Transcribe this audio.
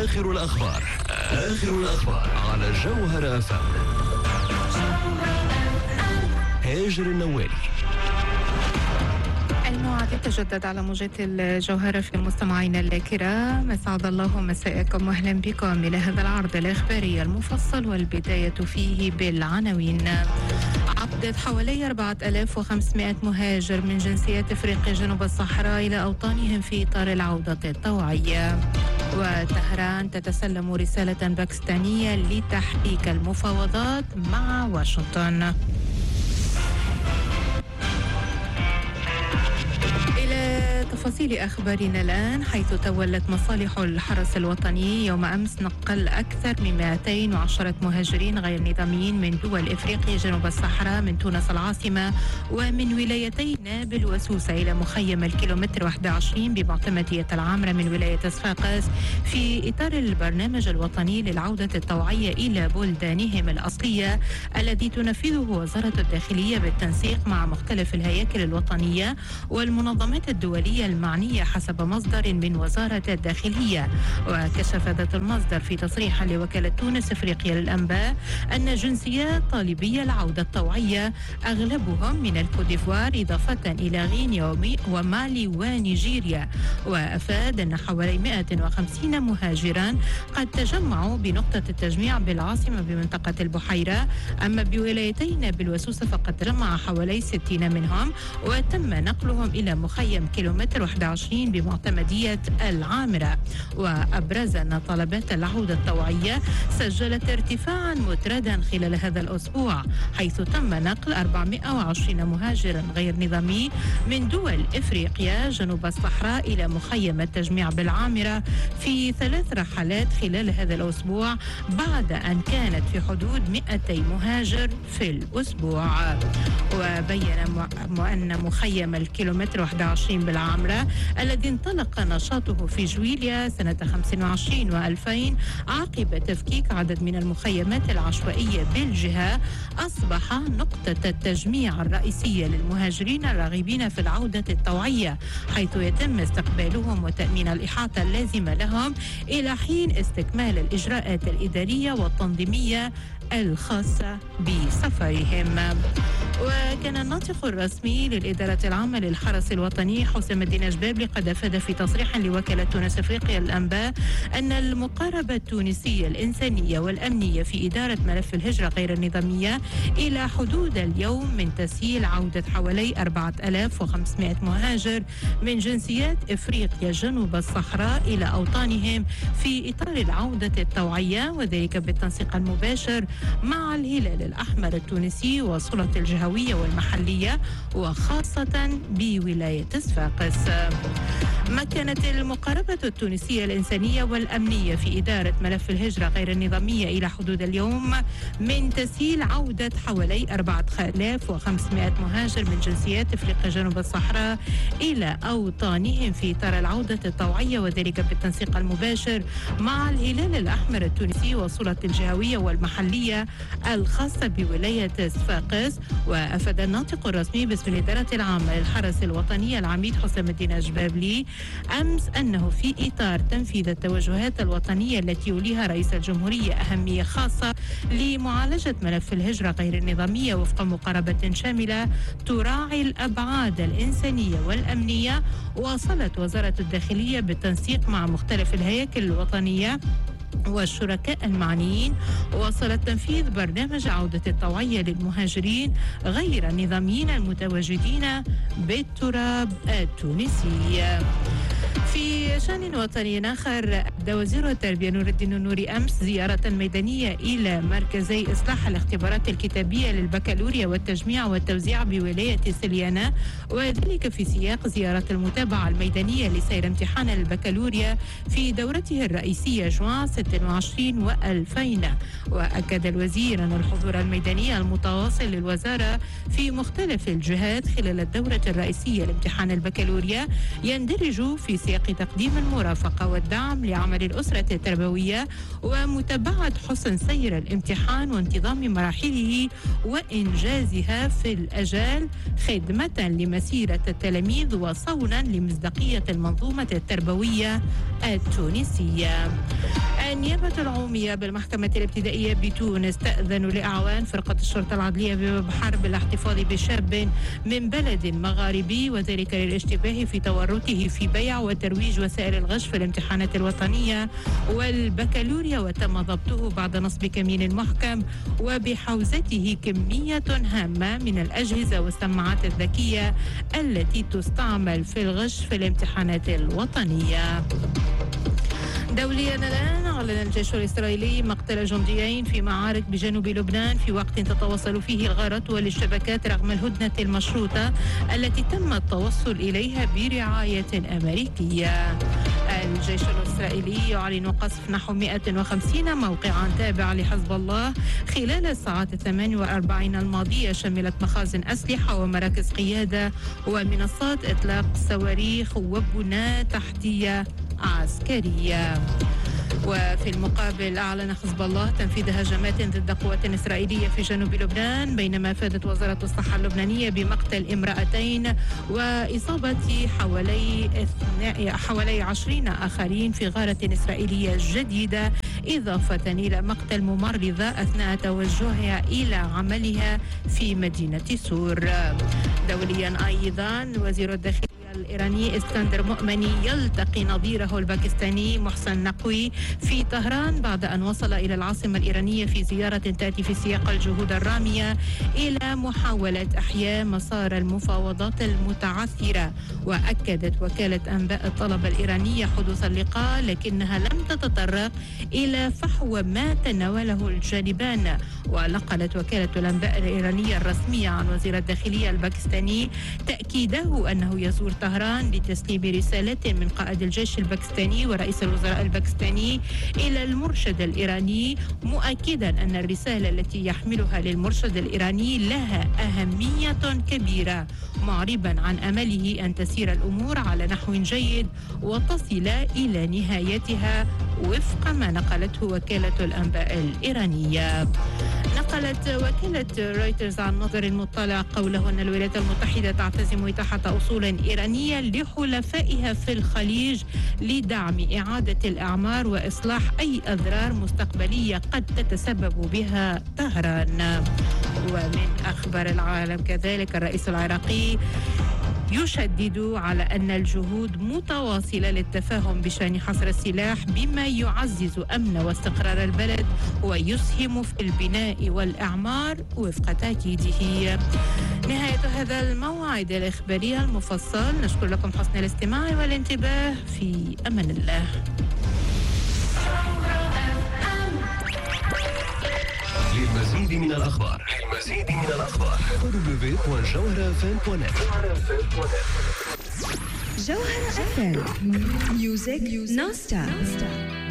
آخر الأخبار على جوهر FM. هاجر النوالي. الموعد يتجدد على موجة الجوهرة في مستمعينا الكرام. أسعد الله مساءكم وأهلا بكم إلى هذا العرض الإخباري المفصل، والبداية فيه بالعناوين. عودة حوالي 4500 مهاجر من جنسيات أفريقيا جنوب الصحراء إلى أوطانهم في إطار العودة الطوعية. وطهران تتسلم رسالة باكستانية لتحريك المفاوضات مع واشنطن. تفاصيل أخبارنا الآن، حيث تولت مصالح الحرس الوطني يوم أمس نقل أكثر من 210 مهاجرين غير نظاميين من دول إفريقيا جنوب الصحراء من تونس العاصمة ومن ولايتي نابل وسوسة إلى مخيم الكيلومتر 21 بمعتمدية العامرة من ولاية صفاقس في إطار البرنامج الوطني للعودة الطوعية إلى بلدانهم الأصلية الذي تنفذه وزارة الداخلية بالتنسيق مع مختلف الهياكل الوطنية والمنظمات الدولية المعنية حسب مصدر من وزارة الداخلية. وكشف ذات المصدر في تصريح لوكالة تونس إفريقيا للأنباء أن جنسيات طالبي العودة الطوعية أغلبهم من الكوديفوار إضافة إلى غينيا ومالي ونيجيريا. وأفاد أن حوالي 150 مهاجرا قد تجمعوا بنقطة التجميع بالعاصمة بمنطقة البحيرة، أما بولايتي نابل وسوسة فقد تجمع حوالي 60 منهم وتم نقلهم إلى مخيم كيلومتر 21 بمعتمدية العامرة. وأبرز أن طلبات العودة الطوعية سجلت ارتفاعا متردا خلال هذا الأسبوع، حيث تم نقل 420 مهاجرا غير نظامي من دول إفريقيا جنوب الصحراء إلى مخيم التجميع بالعامرة في 3 رحلات خلال هذا الأسبوع، بعد أن كانت في حدود 200 مهاجر في الأسبوع. وبين أن مخيم الكيلومتر 21 بالعامرة الذي انطلق نشاطه في جويليا سنة 25 و2000 عقب تفكيك عدد من المخيمات العشوائية بالجهة، أصبح نقطة التجميع الرئيسية للمهاجرين الراغبين في العودة الطوعية، حيث يتم استقبالهم وتأمين الإحاطة اللازمة لهم إلى حين استكمال الإجراءات الإدارية والتنظيمية الخاصة بسفرهم. وكان الناطق الرسمي للإدارة العامة للحرس الوطني حسام الدين جبابلي قد أفاد في تصريح لوكالة تونس إفريقيا للأنباء أن المقاربة التونسية الإنسانية والأمنية في إدارة ملف الهجرة غير النظامية إلى حدود اليوم من تسهيل عودة حوالي 4500 مهاجر من جنسيات إفريقيا جنوب الصحراء إلى أوطانهم في إطار العودة الطوعية، وذلك بالتنسيق المباشر مع الهلال الأحمر التونسي والسلطة الجهوية والمحلية وخاصة بولاية صفاقس. مكنت المقاربة التونسية الإنسانية والأمنية في إدارة ملف الهجرة غير النظامية إلى حدود اليوم من تسهيل عودة حوالي 4500 مهاجر من جنسيات أفريقيا جنوب الصحراء إلى أوطانهم في إطار العودة الطوعية، وذلك بالتنسيق المباشر مع الهلال الأحمر التونسي والسلطة الجهوية والمحلية الخاصة بولاية صفاقس. وأفاد الناطق الرسمي باسم الإدارة العامة للحرس الوطني العميد حسام الدين جبابلي أمس أنه في إطار تنفيذ التوجهات الوطنية التي يوليها رئيس الجمهورية أهمية خاصة لمعالجة ملف الهجرة غير النظامية وفق مقاربة شاملة تراعي الأبعاد الإنسانية والأمنية، واصلت وزارة الداخلية بالتنسيق مع مختلف الهياكل الوطنية والشركاء المعنيين وصل تنفيذ برنامج عودة الطوعية للمهاجرين غير النظاميين المتواجدين بالتراب التونسي. في شأن وطني آخر، أبدى وزير التربية نور الدين النوري أمس زيارة ميدانية إلى مركزي إصلاح الاختبارات الكتابية للبكالوريا والتجميع والتوزيع بولاية سليانة، وذلك في سياق زيارة المتابعة الميدانية لسير امتحان البكالوريا في دورته الرئيسية جوان 26 و2000. وأكد الوزير أن الحضور الميداني المتواصل للوزارة في مختلف الجهات خلال الدورة الرئيسية لامتحان البكالوريا يندرج في سياق تقديم المرافقة والدعم لعمل الأسرة التربوية ومتابعة حسن سير الامتحان وانتظام مراحله وإنجازها في الأجال خدمة لمسيرة التلاميذ وصونا لمصداقية المنظومة التربوية التونسية. النيابة العمومية بالمحكمة الابتدائية بتونس تأذن لأعوان فرقة الشرطة العدلية بباب حرب الاحتفاظ بشاب من بلد مغاربي وذلك للاشتباه في تورطه في بيع وترويج وسائل الغش في الامتحانات الوطنية والبكالوريا، وتم ضبطه بعد نصب كمين محكم وبحوزته كمية هامة من الأجهزة والسماعات الذكية التي تستعمل في الغش في الامتحانات الوطنية. دوليا الآن، أعلن الجيش الإسرائيلي مقتل جنديين في معارك بجنوب لبنان في وقت تتواصل فيه الغارة للشبكات رغم الهدنة المشروطة التي تم التوصل إليها برعاية أمريكية. الجيش الإسرائيلي يعلن قصف نحو 150 موقعا تابعة لحزب الله خلال الساعات 48 الماضية، شملت مخازن أسلحة ومراكز قيادة ومنصات إطلاق صواريخ وبنى تحتية عسكرية. وفي المقابل أعلن حزب الله تنفيذ هجمات ضد قوات إسرائيلية في جنوب لبنان، بينما أفادت وزارة الصحة اللبنانية بمقتل امرأتين وإصابة حوالي 20 آخرين في غارة إسرائيلية جديدة، إضافة إلى مقتل ممرضة أثناء توجهها إلى عملها في مدينة سور. دوليا أيضا، وزير الداخلية الإيراني اسكندر مؤمني يلتقي نظيره الباكستاني محسن نقوي في طهران بعد أن وصل إلى العاصمة الإيرانية في زيارة تأتي في سياق الجهود الرامية إلى محاولة إحياء مسار المفاوضات المتعثرة. وأكدت وكالة أنباء الطلبة الإيرانية حدوث اللقاء، لكنها لم تتطرق إلى فحوى ما تناوله الجانبان. ونقلت وكالة الأنباء الإيرانية الرسمية عن وزير الداخلية الباكستاني تأكيده أنه يزور طهران لتسليم رسالة من قائد الجيش الباكستاني ورئيس الوزراء الباكستاني إلى المرشد الإيراني، مؤكدا أن الرسالة التي يحملها للمرشد الإيراني لها أهمية كبيرة، معربا عن أمله أن تسير الأمور على نحو جيد وتصل إلى نهايتها وفق ما نقلته وكالة الأنباء الإيرانية. نقلت وكالة رويترز عن مصدر مطلع قوله أن الولايات المتحدة تعتزم إتاحة أصول إيرانية لحلفائها في الخليج لدعم إعادة الأعمار وإصلاح أي أضرار مستقبلية قد تتسبب بها طهران. ومن أخبار العالم كذلك، الرئيس العراقي يشدد على أن الجهود متواصلة للتفاهم بشأن حصر السلاح بما يعزز أمن واستقرار البلد ويسهم في البناء والإعمار وفق تأكيده. نهاية هذا الموعد الإخباري المفصل، نشكر لكم حسن الاستماع والانتباه، في أمان الله. للمزيد من الأخبار www.jawharafm.net. جوهرة FM Music Non-Stop.